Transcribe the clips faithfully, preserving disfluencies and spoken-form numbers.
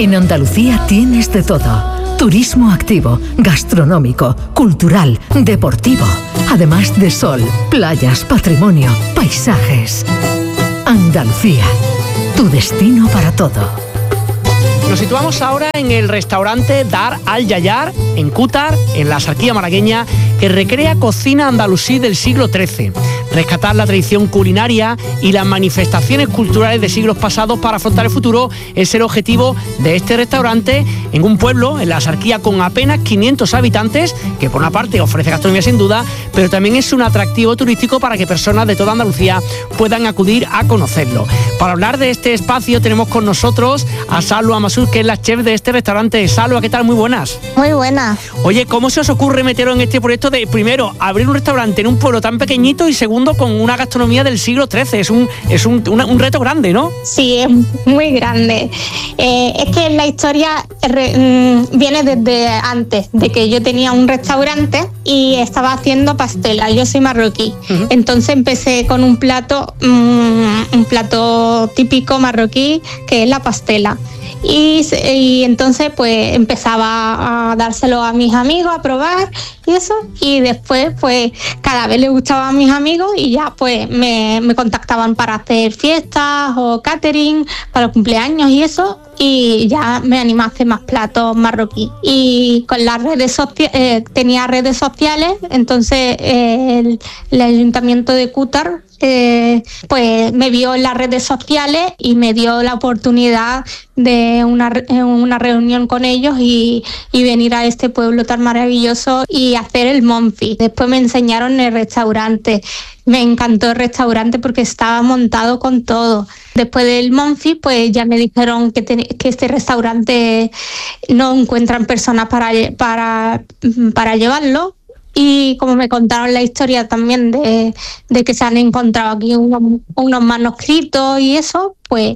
En Andalucía tienes de todo. Turismo activo, gastronómico, cultural, deportivo. Además de sol, playas, patrimonio, paisajes. Andalucía, tu destino para todo. Nos situamos ahora en el restaurante Dar Al Yayar, en Cútar, en la Axarquía malagueña, que recrea cocina andalusí del siglo trece. Rescatar la tradición culinaria y las manifestaciones culturales de siglos pasados para afrontar el futuro es el objetivo de este restaurante en un pueblo, en la Axarquía, con apenas quinientos habitantes, que por una parte ofrece gastronomía sin duda, pero también es un atractivo turístico para que personas de toda Andalucía puedan acudir a conocerlo. Para hablar de este espacio tenemos con nosotros a Salwa Masur, que es la chef de este restaurante. Salwa, ¿qué tal? Muy buenas. Muy buenas. Oye, ¿cómo se os ocurre meteros en este proyecto de, primero, abrir un restaurante en un pueblo tan pequeñito y segundo, con una gastronomía del siglo trece? Es un, es un, una, un reto grande, ¿no? Sí, es muy grande. Eh, es que la historia re, mmm, viene desde antes, de que yo tenía un restaurante y estaba haciendo pastela. Yo soy marroquí. Uh-huh. Entonces empecé con un plato, mmm, un plato típico marroquí, que es la pastela. Y, y entonces pues empezaba a dárselo a mis amigos a probar y eso, y después pues cada vez le gustaba a mis amigos y ya pues me, me contactaban para hacer fiestas o catering para cumpleaños y eso, y ya me animé a hacer más platos marroquí. Y con las redes sociales, eh, tenía redes sociales, entonces eh, el, el Ayuntamiento de Cútar Eh, pues me vio en las redes sociales y me dio la oportunidad de una, una reunión con ellos y, y venir a este pueblo tan maravilloso y hacer el Monfi. Después me enseñaron el restaurante. Me encantó el restaurante porque estaba montado con todo. Después del Monfi, pues ya me dijeron que, ten, que este restaurante no encuentran personas para, para, para llevarlo. Y como me contaron la historia también de, de que se han encontrado aquí unos, unos manuscritos y eso, pues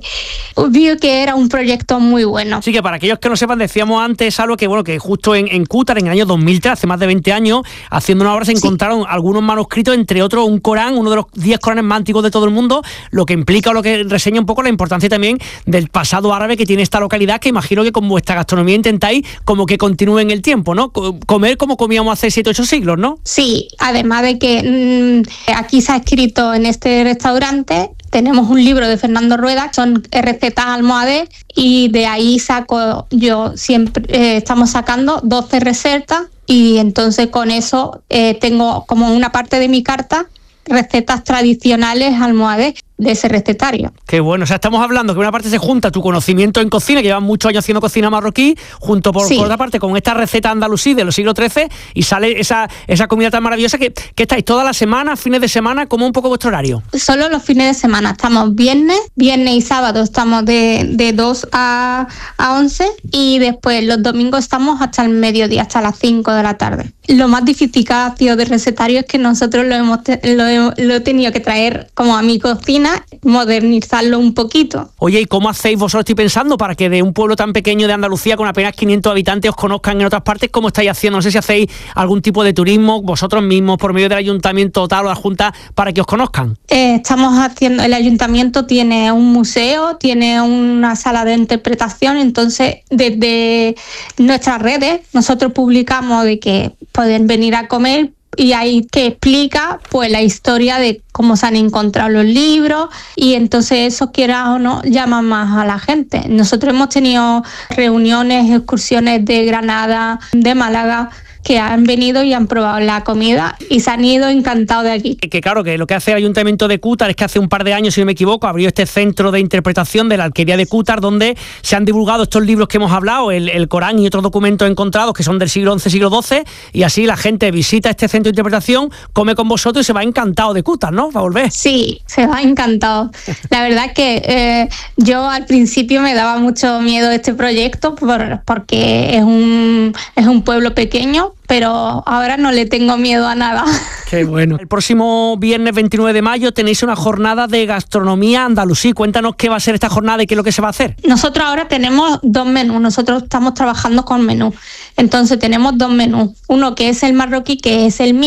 vi que era un proyecto muy bueno. Sí, que para aquellos que no sepan, decíamos antes algo que bueno, que justo en, en Cútar, en el año dos mil tres, hace más de veinte años, haciendo una obra se encontraron sí. algunos manuscritos, entre otros un Corán, uno de los diez Coranes más antiguos de todo el mundo, lo que implica o lo que reseña un poco la importancia también del pasado árabe que tiene esta localidad, que imagino que con vuestra gastronomía intentáis como que continúe en el tiempo, ¿no? Comer como comíamos hace siete, ocho siglos, ¿no? Sí, además de que mmm, aquí se ha escrito en este restaurante, tenemos un libro de Fernando Rueda, son recetas almohades, y de ahí saco yo siempre, eh, estamos sacando doce recetas, y entonces con eso eh, tengo como una parte de mi carta recetas tradicionales almohades de ese recetario. Qué bueno, o sea, estamos hablando que una parte se junta tu conocimiento en cocina, que llevan muchos años haciendo cocina marroquí, junto por, sí. por otra parte con esta receta andalusí de los siglos trece, y sale esa, esa comida tan maravillosa que, que estáis toda la semana, fines de semana, ¿cómo un poco vuestro horario? Solo los fines de semana, estamos viernes, viernes y sábado estamos de, de dos a once, y después los domingos estamos hasta el mediodía, hasta las cinco de la tarde. Lo más difícil que ha sido de recetario es que nosotros lo hemos te, lo, lo he tenido que traer como a mi cocina, modernizarlo un poquito. Oye, ¿y cómo hacéis vosotros? Estoy pensando, para que de un pueblo tan pequeño de Andalucía con apenas quinientos habitantes os conozcan en otras partes, ¿cómo estáis haciendo? No sé si hacéis algún tipo de turismo vosotros mismos por medio del ayuntamiento tal o la junta para que os conozcan. Eh, estamos haciendo, el ayuntamiento tiene un museo, tiene una sala de interpretación, entonces desde nuestras redes nosotros publicamos de que pueden venir a comer, y ahí que explica pues la historia de cómo se han encontrado los libros, y entonces eso, quiera o no, llama más a la gente. Nosotros hemos tenido reuniones, excursiones de Granada, de Málaga, que han venido y han probado la comida y se han ido encantados de aquí. Que claro, que lo que hace el Ayuntamiento de Cútar es que hace un par de años, si no me equivoco, abrió este centro de interpretación de la Alquería de Cútar, donde se han divulgado estos libros que hemos hablado, el, el Corán y otros documentos encontrados que son del siglo once, siglo doce, y así la gente visita este centro de interpretación, come con vosotros y se va encantado de Cútar, ¿no? Va a volver. Sí, se va encantado. La verdad que eh, yo al principio me daba mucho miedo este proyecto por, porque es un, es un pueblo pequeño, pero ahora no le tengo miedo a nada. Qué bueno. El próximo viernes veintinueve de mayo tenéis una jornada de gastronomía andalusí. Cuéntanos qué va a ser esta jornada y qué es lo que se va a hacer. Nosotros ahora tenemos dos menús. Nosotros estamos trabajando con menús. Entonces tenemos dos menús. Uno que es el marroquí, que es el mío,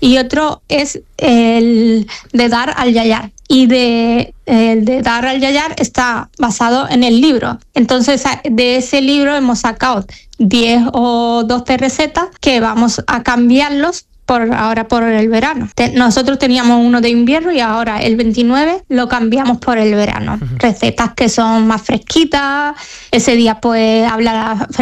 y otro es el de Dar al-Yayar. Y de, el de Dar al-Yayar está basado en el libro. Entonces, de ese libro hemos sacado diez o doce recetas que vamos a cambiarlos por ahora por el verano. Te, nosotros teníamos uno de invierno y ahora el veintinueve lo cambiamos por el verano. Uh-huh. Recetas que son más fresquitas. Ese día pues habla